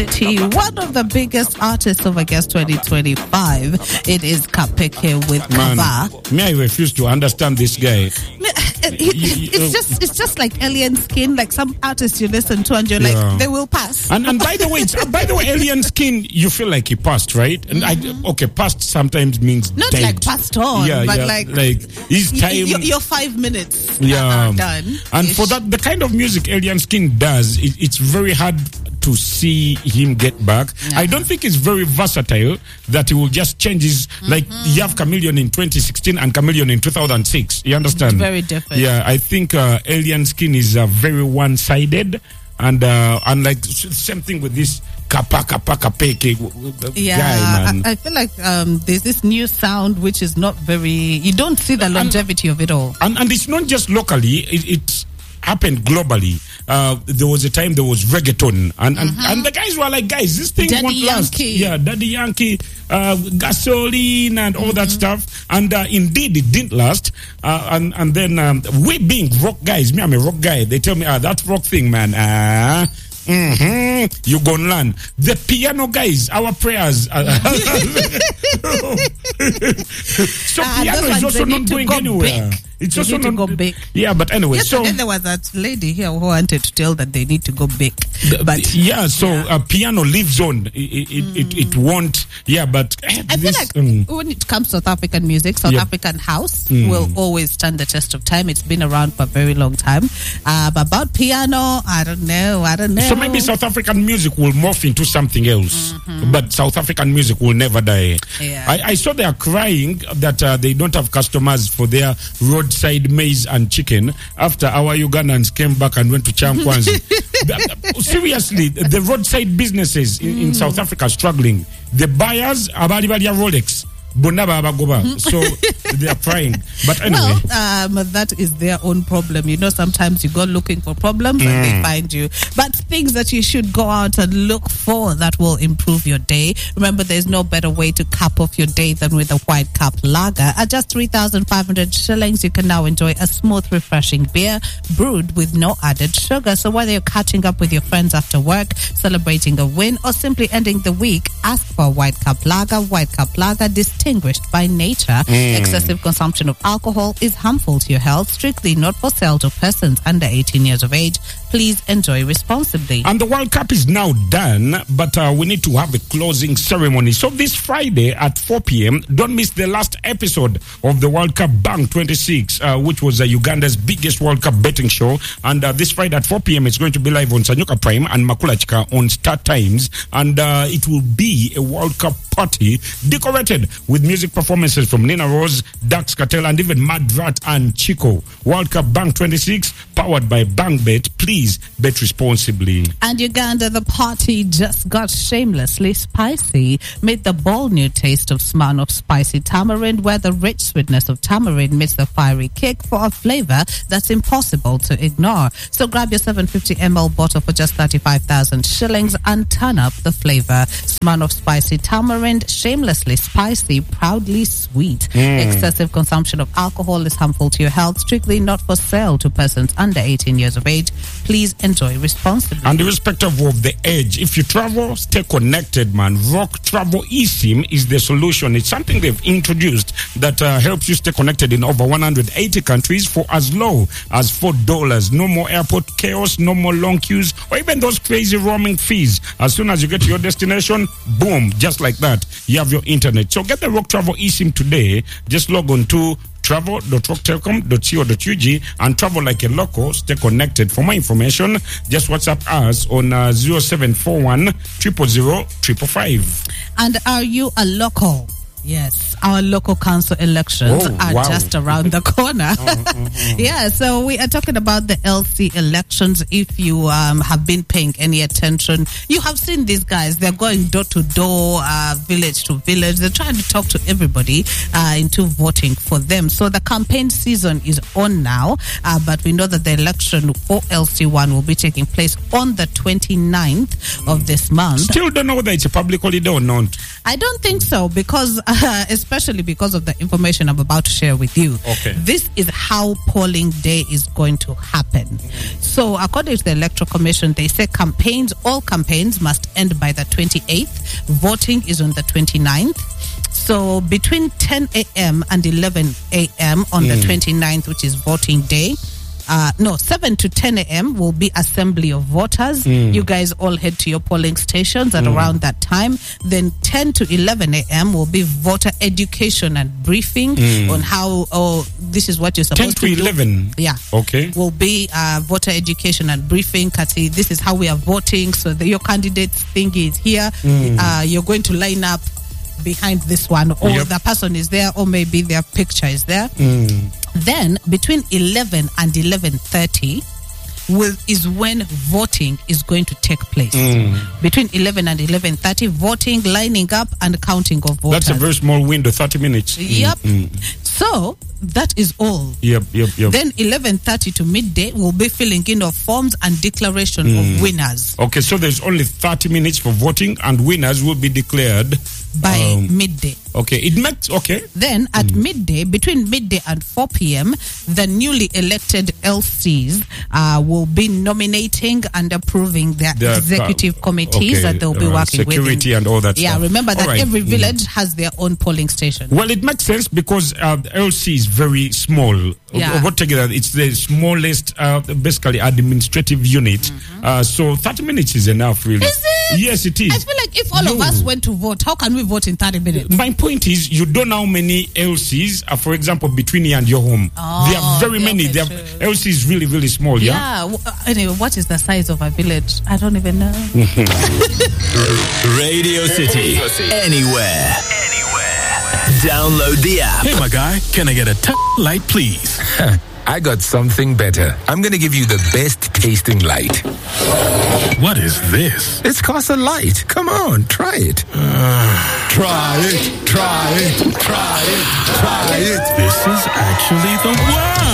One of the biggest artists of, I guess, 2025. It is Kapeke with Kava. Me, I refuse to understand this guy. It's just like Alien Skin. Like some artists you listen to and you're like, they will pass. And by the way, Alien Skin, you feel like he passed, right? And passed sometimes means not dead. Like passed on, but like his time. Your 5 minutes are done. And for that, the kind of music Alien Skin does, it's very hard to see him get back. I don't think it's very versatile that he will just change his, like you have Chameleon in 2016 and Chameleon in 2006. You understand? It's very different. Yeah, I think Alien Skin is very one-sided, and like same thing with this Kapeke guy, man. I feel like there's this new sound which is not very, you don't see the longevity of it all. And it's not just locally, it's happened globally. There was a time there was reggaeton, and the guys were like, guys, this thing won't last. Yeah, Daddy Yankee, gasoline, and all that stuff. And indeed, it didn't last. And then we being rock guys, me, I'm a rock guy. They tell me, that rock thing, man. You gonna learn. The piano guys, our prayers. So piano is also not going anywhere. Big. It's they also need to go big. Yeah, but anyway. Yesterday there was that lady here who wanted to tell that they need to go big. Piano lives on. It won't. Yeah, but I feel like when it comes to South African music, South African house will always stand the test of time. It's been around for a very long time. But about piano, I don't know. So maybe South African music will morph into something else, but South African music will never die. Yeah. I saw they are crying that they don't have customers for their roadside maize and chicken after our Ugandans came back and went to Chamkwanzi. Seriously, the roadside businesses in South Africa are struggling. The buyers are Rolex. So they are crying. But anyway. Well, that is their own problem. You know, sometimes you go looking for problems and they find you. But things that you should go out and look for that will improve your day. Remember, there's no better way to cap off your day than with a White Cap Lager. At just 3,500 shillings, you can now enjoy a smooth, refreshing beer brewed with no added sugar. So whether you're catching up with your friends after work, celebrating a win, or simply ending the week, ask for a White Cap Lager. White Cap Lager, distinguished by nature. Excessive consumption of alcohol is harmful to your health. Strictly not for sale to persons under 18 years of age. Please enjoy responsibly. And the World Cup is now done, but we need to have a closing ceremony. So this Friday at 4 p.m., don't miss the last episode of the World Cup Bang 26, which was Uganda's biggest World Cup betting show. And this Friday at 4 p.m., it's going to be live on Sanyuka Prime and Makulachika on Star Times. And it will be a World Cup party decorated with music performances from Nina Rose, Dax Cartel, and even Mad Rat and Chico. World Cup Bang 26, powered by BangBet. Please bet responsibly. And Uganda, the party just got shamelessly spicy. Meet the bold new taste of Smirnoff Spicy Tamarind, where the rich sweetness of tamarind meets the fiery kick for a flavor that's impossible to ignore. So grab your 750 ml bottle for just 35,000 shillings and turn up the flavor. Smirnoff Spicy Tamarind, shamelessly spicy, proudly sweet. Excessive consumption of alcohol is harmful to your health. Strictly not for sale to persons under 18 years of age. Please enjoy responsibly. And irrespective of the age, if you travel, stay connected, man. Rock Travel eSIM is the solution. It's something they've introduced that helps you stay connected in over 180 countries for as low as $4. No more airport chaos, no more long queues, or even those crazy roaming fees. As soon as you get to your destination, boom, just like that, you have your internet. So get the Rock Travel eSIM today. Just log on to travel.rocktelecom.co.ug and travel like a local. Stay connected. For more information, just WhatsApp us on 0741 000 555. And are you a local? Yes, our local council elections are just around the corner. Yeah, so we are talking about the LC elections. If you have been paying any attention, you have seen these guys. They're going door to door, village to village. They're trying to talk to everybody into voting for them. So the campaign season is on now, but we know that the election for LC1 will be taking place on the 29th of this month. Still don't know whether it's a public holiday or not. I don't think so, because especially because of the information I'm about to share with you. Okay. This is how polling day is going to happen. So according to the Electoral Commission, they say all campaigns must end by the 28th. Voting is on the 29th. So between 10 a.m. and 11 a.m. on the 29th, which is voting day, 7 to 10 a.m. will be assembly of voters. You guys all head to your polling stations at around that time. Then 10 to 11 a.m. will be voter education and briefing on how, this is what you're supposed to do. 10 to 11? Yeah. Okay. Will be voter education and briefing. Kati, this is how we are voting. So your candidate's thing is here. You're going to line up behind this one, or the person is there, or maybe their picture is there. Then between 11 and 11:30 is when voting is going to take place. Between 11 and 11:30, voting, lining up, and counting of voters. That's a very small window, 30 minutes. Yep. So that is all. Yep. Then 11:30 to midday will be filling in of forms and declaration of winners. Okay, so there's only 30 minutes for voting, and winners will be declared by midday. Okay, it makes Then at midday, between midday and 4 p.m., the newly elected LCs will be nominating and approving their executive committees that they'll be working with. Security and all that stuff. Yeah, remember that every village has their own polling station. Well, it makes sense because LC is very small. Yeah. It's the smallest, basically, administrative unit. So 30 minutes is enough, really. Is it? Yes, it is. I feel like if all of us went to vote, how can we vote in 30 minutes? My point is, you don't know how many LCs are, for example, between here and your home. There are very many. LC is really, really small, yeah? Anyway, what is the size of a village? I don't even know. Radio City. Anywhere. Download the app. Hey, my guy, can I get a light, please? I got something better. I'm going to give you the best tasting light. What is this? It's Casa Light. Come on, try it. Try it. This is actually the one.